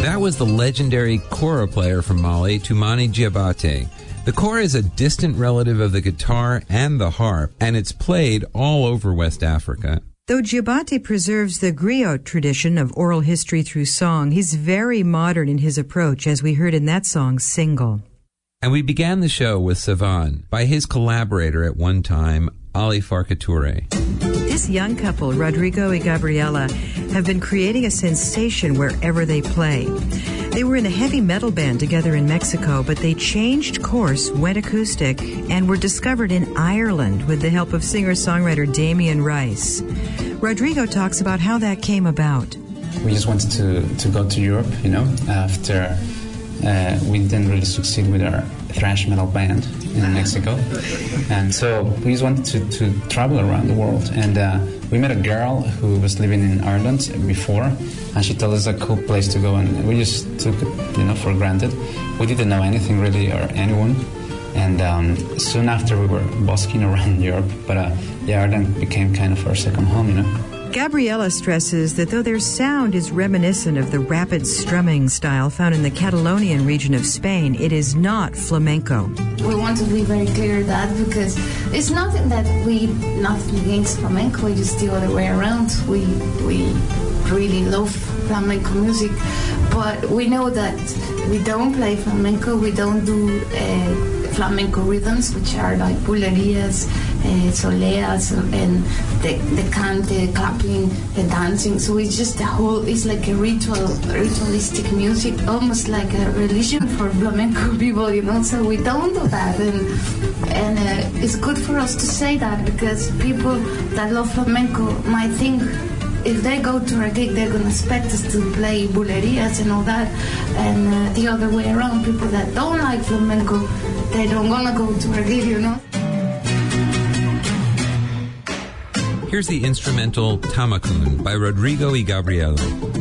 That was the legendary kora player from Mali, Toumani Diabaté. The kora is a distant relative of the guitar and the harp, and it's played all over West Africa. Though Diabaté preserves the griot tradition of oral history through song, he's very modern in his approach, as we heard in that song, Single. And we began the show with Savan, by his collaborator at one time, Ali Farka Touré. This young couple, Rodrigo and Gabriela, have been creating a sensation wherever they play. They were in a heavy metal band together in Mexico, but they changed course, went acoustic, and were discovered in Ireland with the help of singer-songwriter Damien Rice. Rodrigo talks about how that came about. We just wanted to go to Europe, after we didn't really succeed with our thrash metal band in Mexico. And so we just wanted to travel around the world. And we met a girl who was living in Ireland before, and she told us a cool place to go, and we just took it, for granted. We didn't know anything really or anyone. And soon after we were busking around Europe, but Ireland became kind of our second home, Gabriela stresses that though their sound is reminiscent of the rapid strumming style found in the Catalonian region of Spain, it is not flamenco. We want to be very clear that because it's nothing that nothing against flamenco, it's just the other way around. We really love flamenco music, but we know that we don't play flamenco, we don't do flamenco rhythms, which are like bulerías, soleas, and the cante, clapping, the dancing. So it's just it's like a ritualistic music, almost like a religion for flamenco people, So we don't do that, and it's good for us to say that because people that love flamenco might think if they go to a gig, they're going to expect us to play bulerías and all that, and the other way around, people that don't like flamenco, they don't want to go to a gig, Here's the instrumental Tamakun by Rodrigo y Gabriela.